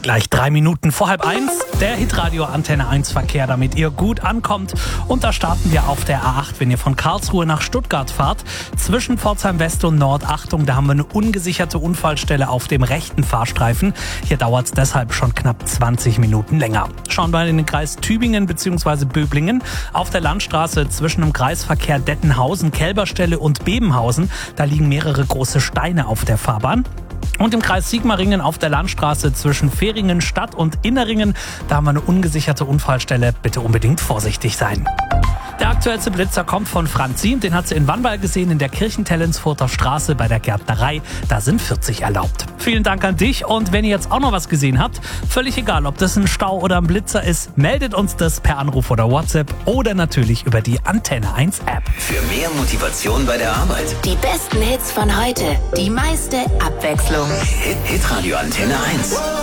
Gleich 3 Minuten vor 12:30, der Hitradio Antenne 1 Verkehr, damit ihr gut ankommt. Und da starten wir auf der A8, wenn ihr von Karlsruhe nach Stuttgart fahrt. Zwischen Pforzheim West und Nord, Achtung, da haben wir eine ungesicherte Unfallstelle auf dem rechten Fahrstreifen. Hier dauert es deshalb schon knapp 20 Minuten länger. Schauen wir in den Kreis Tübingen bzw. Böblingen. Auf der Landstraße zwischen dem Kreisverkehr Dettenhausen, Kelberstelle und Bebenhausen, da liegen mehrere große Steine auf der Fahrbahn. Und im Kreis Sigmaringen auf der Landstraße zwischen Fehringen Stadt und Inneringen, da haben wir eine ungesicherte Unfallstelle. Bitte unbedingt vorsichtig sein. Der aktuellste Blitzer kommt von Franzi. Den hat sie in Wannwall gesehen, in der Kirchentellensfurter Straße bei der Gärtnerei. Da sind 40 erlaubt. Vielen Dank an dich. Und wenn ihr jetzt auch noch was gesehen habt, völlig egal, ob das ein Stau oder ein Blitzer ist, meldet uns das per Anruf oder WhatsApp oder natürlich über die Antenne 1 App. Für mehr Motivation bei der Arbeit. Die besten Hits von heute. Die meiste Abwechslung. Hitradio Antenne 1.